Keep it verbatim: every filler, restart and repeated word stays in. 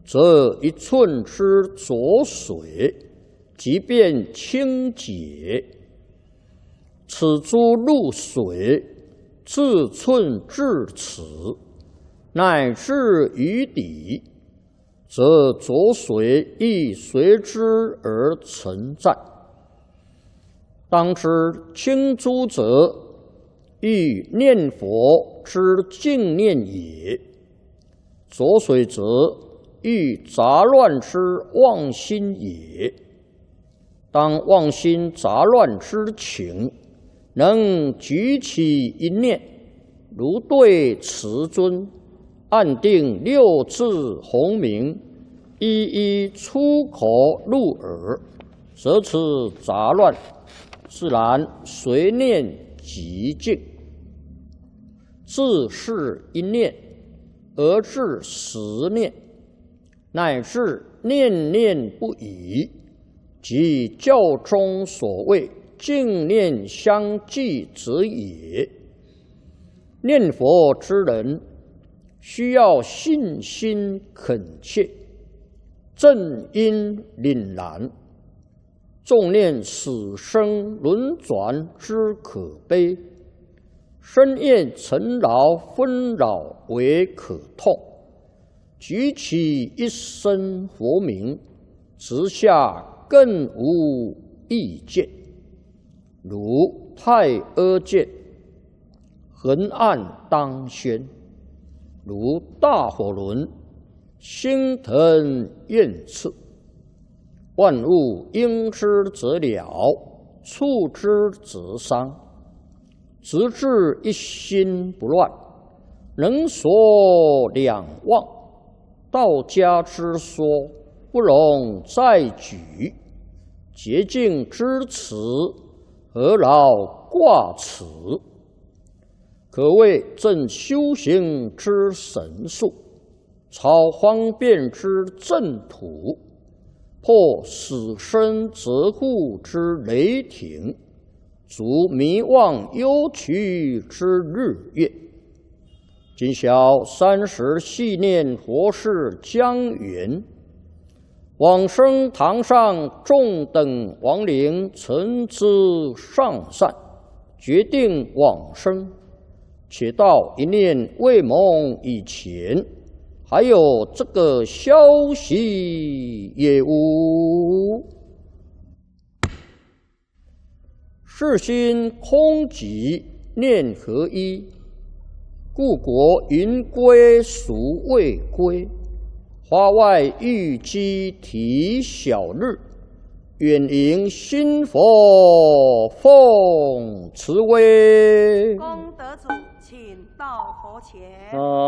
则一寸之浊水，即便清洁。此诸露水，自寸至此，乃至于底，则浊水亦随之而存在。当知清诸者，欲念佛之净念也；浊水则欲杂乱之妄心也。当妄心杂乱之情，能举起一念，如对慈尊，按定六字洪名，一一出口入耳，则此杂乱自然随念即净。自是一念而至十念，乃至念念不已，即教中所谓净念相继者也。念佛之人，需要信心恳切，正因凛然，重念死生轮转之可悲，深厌尘劳纷扰为可痛，举起一声佛名，直下更无意见。如太阿见，横按当宣；如大火轮，心腾焰炽。万物应之则了，触之则伤。直至一心不乱，能所两忘。道家之说，不容再举。洁净之词，何劳挂齿？可谓正修行之神术，超方便之正途，破死生责护之雷霆，足迷妄忧屈之日月。今宵三时系念佛事将圆，往生堂上众等亡灵诚知上善，决定往生。且到一念未蒙以前，还有这个消息也无。世心空寂，念合一，故国云归孰未归？花外玉鸡啼小日，远迎新佛奉慈威。 功德主，请到佛前。 啊